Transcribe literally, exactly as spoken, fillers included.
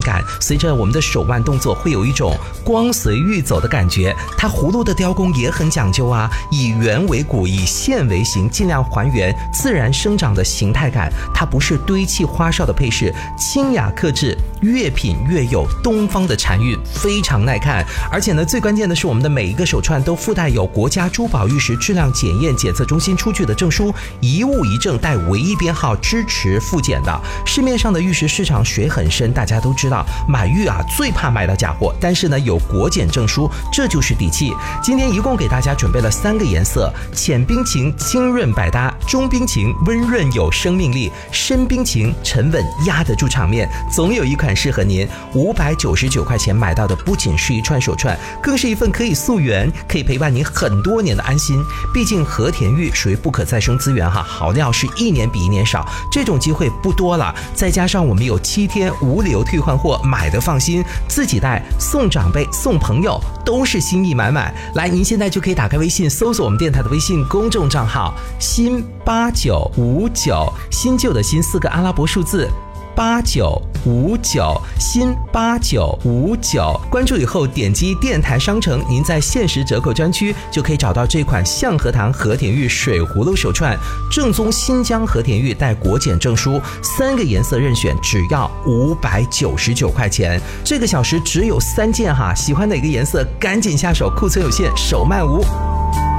感，随着我们的手腕动作会有一种光随玉走的感觉。它葫芦的雕工也很讲究啊，以圆为骨，以线为形，尽量还原自然生长的形态感。它不是堆砌花哨的配饰，清雅克制，越品越有东方的禅韵，非常耐看。而且呢，最关键的是我们的每一个手串都附带有国家珠宝玉石质量检验检测中心出具的证书，一物一证，带唯一编号，支持复检的。市面上的玉石市场水很深，大家都知道买玉啊最怕买到假货，但是呢有国检证书，这就是底气。今天一共给大家准备了三个颜色：浅冰情清润百搭，中冰情温润有生命力，深冰情沉稳压得住场面。总有一款适合您。五百九十九块钱买到的不仅是一串手串，更是一份可以溯源，可以陪伴您很多年的安心。毕竟和田玉属于不可再生资源哈，好料是一年比一年少，这种机会不多了。再加上我们有七天无理由退换货，买的放心，自己带、送长辈、送朋友都是心意满满。来，您现在就可以打开微信，搜索我们电台的微信公众账号新八九五九，新旧的新四个阿拉伯数字八九五九，新八九五九。关注以后点击电台商城，您在限时折扣专区就可以找到这款象荷堂和田玉水葫芦手串，正宗新疆和田玉，带国检证书，三个颜色任选，只要五百九十九块钱。这个小时只有三件哈，喜欢哪个颜色赶紧下手，库存有限，手慢无。